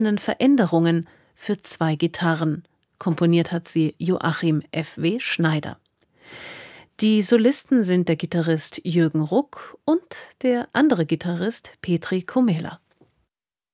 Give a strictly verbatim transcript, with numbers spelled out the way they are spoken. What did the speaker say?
entstandenen Veränderungen für zwei Gitarren. Komponiert hat sie Joachim F W Schneider. Die Solisten sind der Gitarrist Jürgen Ruck und der andere Gitarrist Petri Komela.